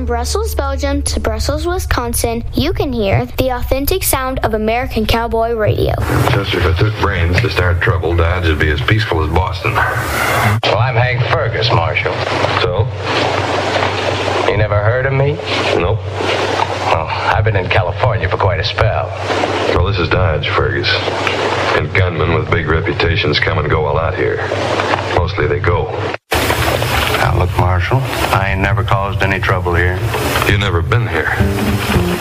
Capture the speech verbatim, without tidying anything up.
Brussels, Belgium to Brussels, Wisconsin, you can hear the authentic sound of American cowboy radio. Chester, if it took brains to start trouble, Dodge would be as peaceful as Boston. Well, I'm Hank Fergus, Marshal. So? You never heard of me? Nope. Well, I've been in California for quite a spell. Well, this is Dodge, Fergus. And gunmen with big reputations come and go a lot here. Mostly they go. Now, look, Marshal, I ain't never caused any trouble here. You never been here.